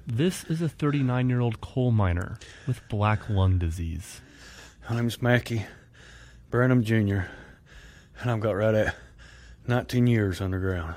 This is a 39-year-old coal miner with black lung disease. My name's Mackie Branham Jr., and I've got right at 19 years underground.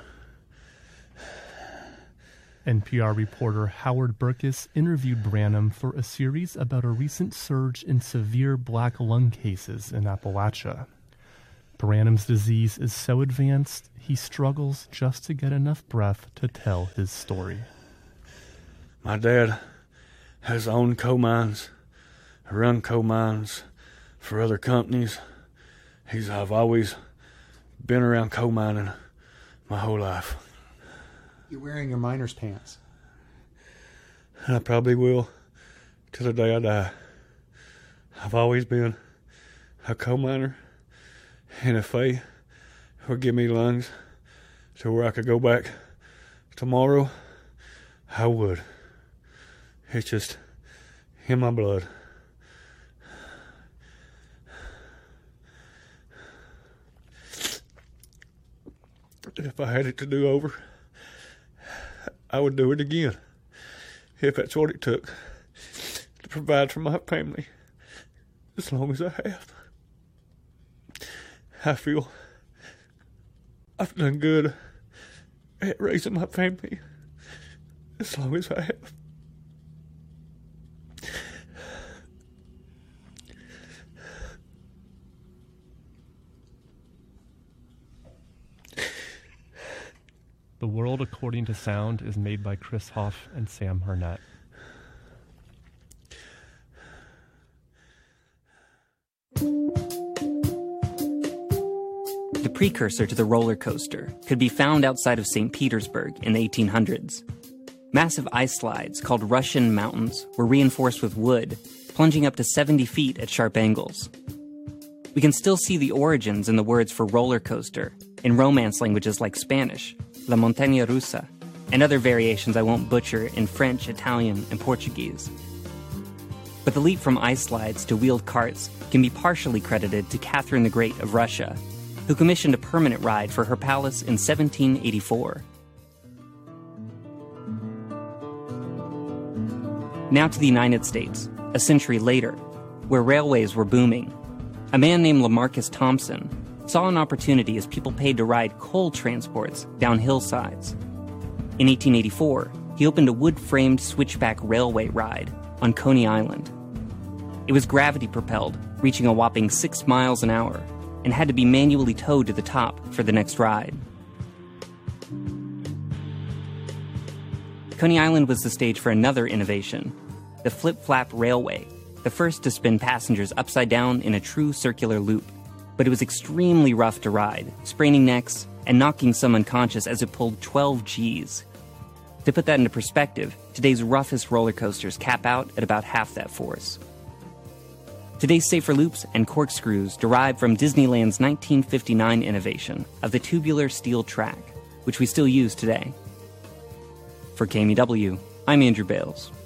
NPR reporter Howard Burkus interviewed Branham for a series about a recent surge in severe black lung cases in Appalachia. Branham's disease is so advanced, he struggles just to get enough breath to tell his story. My dad has owned coal mines, run coal mines for other companies. I've always been around coal mining my whole life. You're wearing your miner's pants. And I probably will till the day I die. I've always been a coal miner, and if they would give me lungs to where I could go back tomorrow, I would. It's just in my blood. If I had it to do over, I would do it again, if that's what it took to provide for my family as long as I have. I feel I've done good at raising my family as long as I have. The World According to Sound is made by Chris Hoff and Sam Harnett. The precursor to the roller coaster could be found outside of St. Petersburg in the 1800s. Massive ice slides called Russian mountains were reinforced with wood, plunging up to 70 feet at sharp angles. We can still see the origins in the words for roller coaster in Romance languages like Spanish, La Montaña Rusa, and other variations I won't butcher in French, Italian, and Portuguese. But the leap from ice slides to wheeled carts can be partially credited to Catherine the Great of Russia, who commissioned a permanent ride for her palace in 1784. Now to the United States, a century later, where railways were booming. A man named Lamarcus Thompson saw an opportunity as people paid to ride coal transports down hillsides. In 1884, he opened a wood-framed switchback railway ride on Coney Island. It was gravity-propelled, reaching a whopping 6 miles an hour, and had to be manually towed to the top for the next ride. Coney Island was the stage for another innovation, the flip-flap railway, the first to spin passengers upside down in a true circular loop. But it was extremely rough to ride, spraining necks and knocking some unconscious as it pulled 12 Gs. To put that into perspective, today's roughest roller coasters cap out at about half that force. Today's safer loops and corkscrews derive from Disneyland's 1959 innovation of the tubular steel track, which we still use today. For KMEW, I'm Andrew Bales.